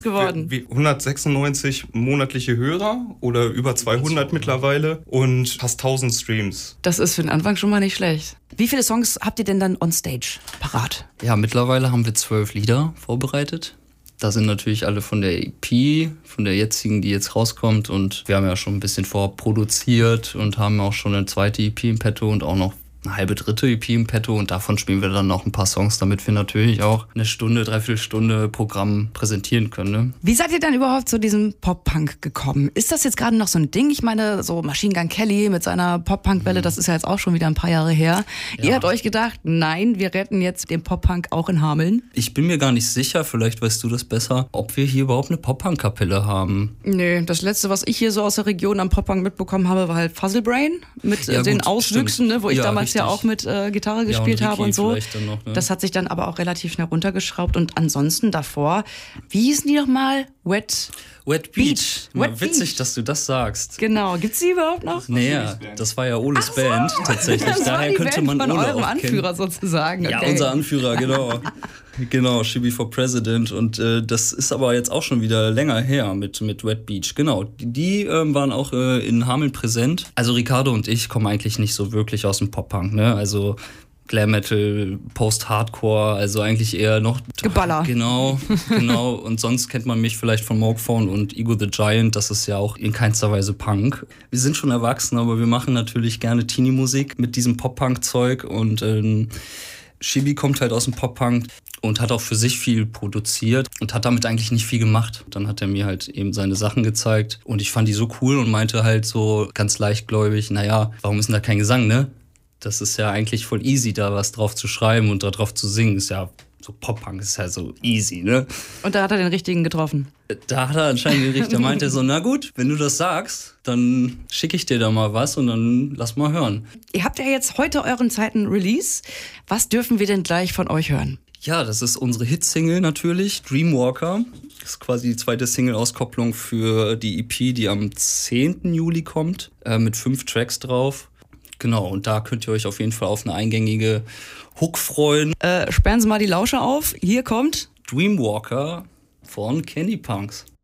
geworden. 196 monatliche Hörer oder über 200 mittlerweile und fast 1000 Streams. Das ist für den Anfang schon mal nicht schlecht. Wie viele Songs habt ihr denn dann on stage parat? Ja, mittlerweile haben wir 12 Lieder vorbereitet. Da sind natürlich alle von der EP, von der jetzigen, die jetzt rauskommt. Und wir haben ja schon ein bisschen vorproduziert und haben auch schon eine zweite EP im Petto und auch noch eine halbe, dritte EP im Petto. Und davon spielen wir dann noch ein paar Songs, damit wir natürlich auch eine Stunde, Dreiviertelstunde Programm präsentieren können. Ne? Wie seid ihr dann überhaupt zu diesem Pop-Punk gekommen? Ist das jetzt gerade noch so ein Ding? Ich meine, so Machine Gun Kelly mit seiner Pop-Punk-Welle, das ist ja jetzt auch schon wieder ein paar Jahre her. Ja. Ihr habt euch gedacht, nein, wir retten jetzt den Pop-Punk auch in Hameln? Ich bin mir gar nicht sicher, vielleicht weißt du das besser, ob wir hier überhaupt eine Pop-Punk-Kapelle haben. Nee, das Letzte, was ich hier so aus der Region am Pop-Punk mitbekommen habe, war halt Fuzzlebrain mit den Auswüchsen, ne, wo ich damals ja auch mit Gitarre gespielt habe und so. Noch, ne? Das hat sich dann aber auch relativ schnell runtergeschraubt. Und ansonsten davor, wie hießen die nochmal? Wet Beach. Witzig, dass du das sagst. Genau. Gibt's die überhaupt noch? Naja, das war ja Oles Band tatsächlich. Das Daher war die könnte Band man von Ole eurem auch Anführer kennen. sozusagen. Okay. Ja, unser Anführer, genau. Genau, Shibi for President. Und das ist aber jetzt auch schon wieder länger her mit Wet Beach. Genau, die waren auch in Hameln präsent. Also Ricardo und ich kommen eigentlich nicht so wirklich aus dem Pop-Punk, ne? Also Glam Metal, Post-Hardcore, also eigentlich eher noch Geballer. Genau. Und sonst kennt man mich vielleicht von Moogphone und Ego the Giant. Das ist ja auch in keinster Weise Punk. Wir sind schon erwachsen, aber wir machen natürlich gerne Teenie-Musik mit diesem Pop-Punk-Zeug. Und Shibi kommt halt aus dem Pop-Punk und hat auch für sich viel produziert und hat damit eigentlich nicht viel gemacht. Dann hat er mir halt eben seine Sachen gezeigt und ich fand die so cool und meinte halt so ganz leichtgläubig, naja, warum ist denn da kein Gesang, ne? Das ist ja eigentlich voll easy, da was drauf zu schreiben und da drauf zu singen. Ist ja so Pop-Punk, ist ja so easy, ne? Und da hat er den richtigen getroffen. Da hat er anscheinend den richtigen. Da meinte er so, na gut, wenn du das sagst, dann schicke ich dir da mal was und dann lass mal hören. Ihr habt ja jetzt heute euren zweiten Release. Was dürfen wir denn gleich von euch hören? Ja, das ist unsere Hitsingle natürlich, Dreamwalker. Das ist quasi die zweite Single-Auskopplung für die EP, die am 10. Juli kommt, mit 5 Tracks drauf. Genau, und da könnt ihr euch auf jeden Fall auf eine eingängige Hook freuen. Sperren Sie mal die Lauscher auf. Hier kommt Dreamwalker von Candy Punks.